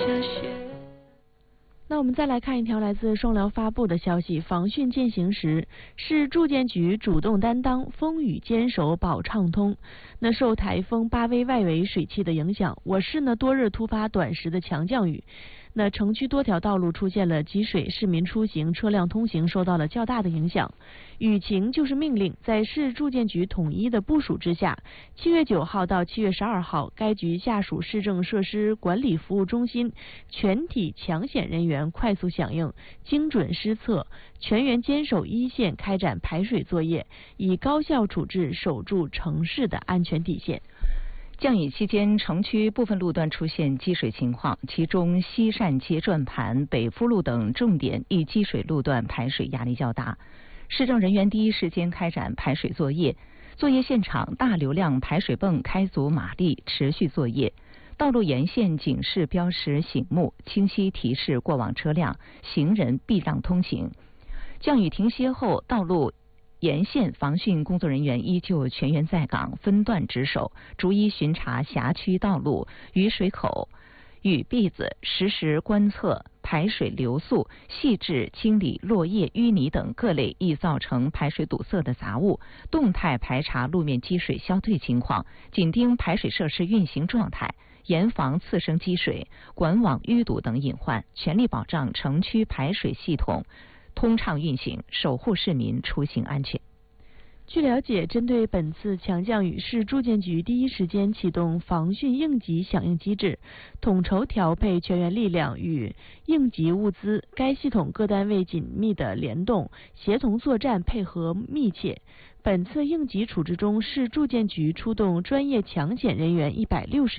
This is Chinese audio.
那我们再来看一条来自双辽发布的消息，防汛践行时，市住建局主动担当，风雨坚守保畅通。那受台风巴威外围水汽的影响，我市呢多日突发短时的强降雨，那城区多条道路出现了积水，市民出行车辆通行受到了较大的影响。雨情就是命令，在市住建局统一的部署之下，7月9号到7月12号，该局下属市政设施管理服务中心全体抢险人员快速响应，精准施策，全员坚守一线，开展排水作业，以高效处置守住城市的安全底线。 降雨期间，城区部分路段出现积水情况，其中西善街转盘、北福路等重点易积水路段排水压力较大。市政人员第一时间开展排水作业，作业现场大流量排水泵开足马力，持续作业。道路沿线警示标识醒目，清晰提示过往车辆、行人避让通行。降雨停歇后，道路沿线防汛工作人员依旧全员在岗，分段值守，逐一巡查辖区道路、雨水口、雨篦子，实时观测排水流速，细致清理落叶、淤泥等各类易造成排水堵塞的杂物，动态排查路面积水消退情况，紧盯排水设施运行状态，严防次生积水、管网淤堵等隐患，全力保障城区排水系统通畅运行，守护市民出行安全。 据了解，针对本次强降雨，市住建局第一时间启动防汛应急响应机制，统筹调配全员力量与应急物资，该系统各单位紧密的联动，协同作战，配合密切。本次应急处置中，市住建局出动专业抢险人员160